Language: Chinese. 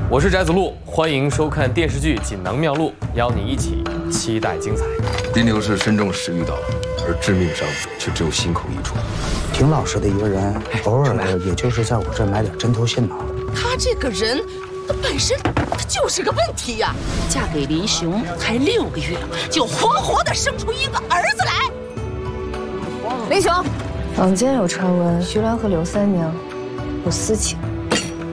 我是翟子路，欢迎收看电视剧《锦囊妙录》，邀你一起期待精彩。 林刘是身中10余刀，而致命伤却只有心口一处。 挺老实的一个人，偶尔也就是在我这买点针头线脑。 他这个人，他本身他就是个问题呀！嫁给林雄才6个月，就活活的生出一个儿子来。 林雄，坊间有传闻徐良和柳三娘有私情。